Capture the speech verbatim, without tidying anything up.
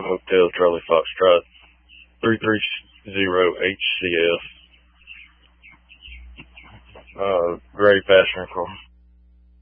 Hotel Charlie Foxtrot, three three zero H C F, uh, gray passenger car.